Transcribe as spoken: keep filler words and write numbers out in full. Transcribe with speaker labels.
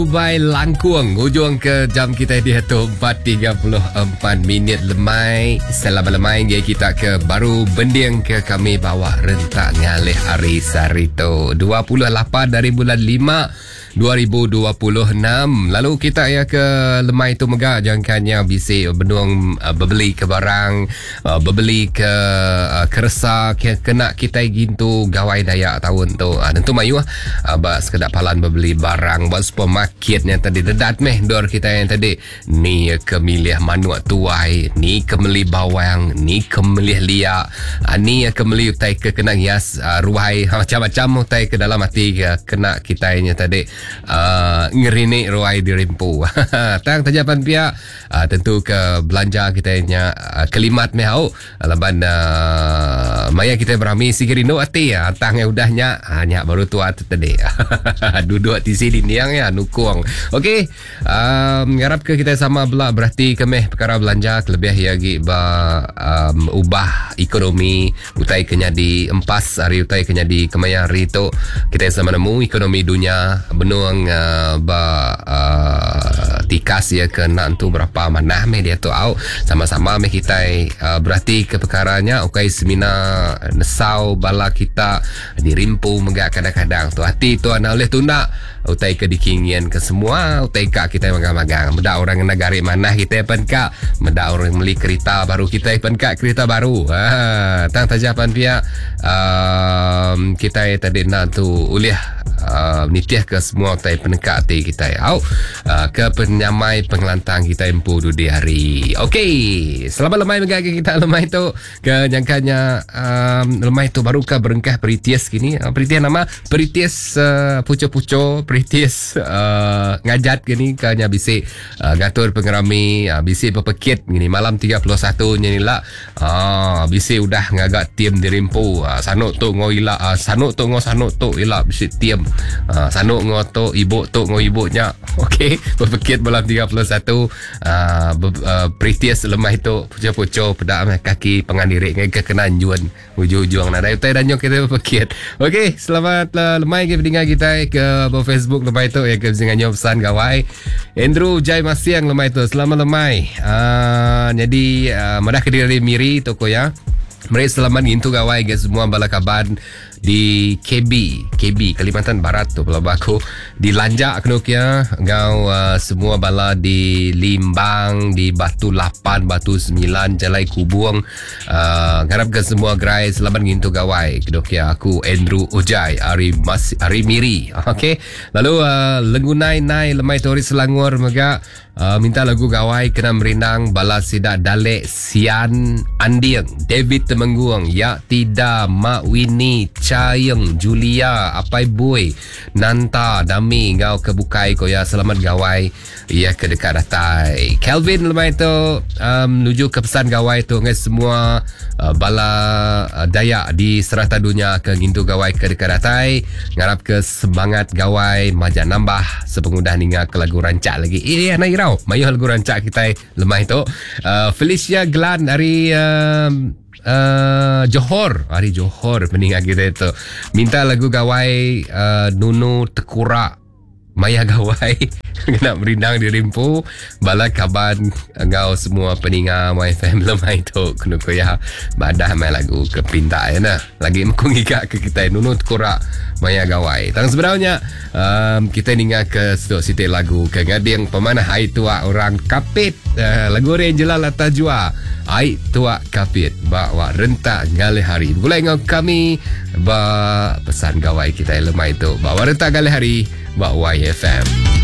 Speaker 1: Dubai Langkuang, hujung ke jam kita di tu empat tiga puluh empat minit lemai. Selamat lemai dia kita ke baru bending ke kami bawa rentak ngalih hari sarito dua puluh lapan dari bulan lima dua ribu dua puluh enam. Lalu kita ya ke lemai tu megah jangkanya bisi benung uh, bebeli ke barang, uh, bebeli ke uh, keresa ke kena kita gintu gawai daya tahun tu. Uh, tentu mayu ah uh, bas kedap palan bebeli barang buat supermarketnya tadi dedat meh dor kita yang tadi ni ke milih manuak tuai, ni ke meli bawang, ni ke milih liak, uh, ni ke meli utai ke kena hias uh, ruai macam-macam utai ke dalam hati ke kena kita nya tadi. Uh, ngerini ruai di rimpu. Tang tajapan pihak uh, tentu ke belanja kita nya uh, kelimat mehau laban uh, maya kita berami sigirindo ati ya tang yang udahnya hanya baru tua tadi. Duduk di sini niang ya nukung. Okey, um, ngarap ke kita sama bela berarti kemeh perkara belanja lebih lagi ba um, ubah ekonomi utai kenya di empas hari utai kenya di kemaya hari tu kita sama nemu ekonomi dunia benung uh, ba uh, tikas ya ke nantu berapa manah meh dia tu au sama-sama meh kita uh, berarti ke perkaranya okey semina nesau bala kita dirimpu megak kadang-kadang tu hati tu ana oleh tunda utai ke dikingin ke semua utai ka kita magang-magang meda orang negari mana kita pen ka meda orang beli kereta baru kita pen ka kereta baru ha tang tajapan pihak um, kita tadi nak tu ulih uh, nitiah ke semua utai peneka ti kita au uh, ke penyamai pengelantang kita empu di hari. Okey, selamat lemai megak kita lemai tu ke jangkanya um, lemai tu baru ke berengkah peritias kini uh, peritias nama peritias uh, puco-puco Pritis uh, ngajat gini kanya bisi uh, gatur pengerami uh, bisi pepekit gini malam tiga puluh satu nya ni lah ah bisi udah ngagak tim di rimpu uh, sanuk tu ngo ila uh, sanuk tu ngo sanuk tu ila bisi tim uh, sanuk ngo tu ibu tu ngo ibunya. Okey, pepekit malam tiga puluh satu uh, uh, Pritis lemah itu puco-puco pedak kaki pengandiri ngai ke kenanjuan ujung-ujung nak dai dan nyok kita pepekit. Okey, selamat uh, lemai ke pendengar kita ke Facebook lemai tu ya ke dengan pesan gawai Andrew Jai Masiang lemai tu selamat lemai uh, jadi uh, madah kediri miri toko ya mereka selamat gintu gawai ke semua bala kaban di K B K B Kalimantan Barat tu pula baku di Lanjak kenuk ya ngau uh, semua bala di Limbang di Batu lapan Batu sembilan Jalai Kubung uh, ngarap ke semua gerai selamat ngintu gawai kenuk ya aku Andrew Ujai Ari Mas Ari Miri. Okey, lalu uh, lengunai nai lemai tori Selangor mega uh, minta lagu gawai kena merindang bala sidak dalek sian andieng David Temengguang ya tidak Mak Winnie Cayeng Julia Apai Boy Nanta Dami ngau kebukai ko ya selamat gawai ya ke dekat datai Kelvin lemai tu um, menuju ke pesan gawai tu ngai semua uh, bala uh, dayak di serata dunia ke gintu gawai ke dekat datai ngarap ke semangat gawai majak nambah sepengudah ninga ke lagu rancak lagi eh na irau mayu lagu rancak kita lemai tu uh, Felicia Glan dari uh, Uh, Johor hari Johor peninggal kita itu minta lagu gawai uh, Nunu Tekura Maya gawai kena merindang di rimpu bala kaban engau semua peninga My Family lemai tu kena koya badah mai lagu ke pinta ya nah lagi mengikak ke kita Nunu Tekura Maya gawai tang sebenarnya um, kita ninga ke stok siti lagu ke ngading pemanah hai tua orang kapit uh, lagu Angela Lata Jua hai tua kapit bawa rentak ngale hari mulai ngau kami ba pesan gawai kita lemai tu bawa rentak ngale hari ba Y F M.